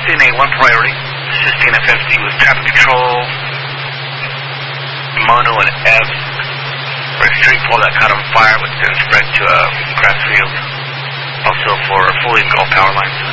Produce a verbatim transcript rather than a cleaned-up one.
assisting a one priority, assisting F F D with traffic control, mono and F, for a street pole that caught on fire, which then spread to a grass field. Also for fully all power lines.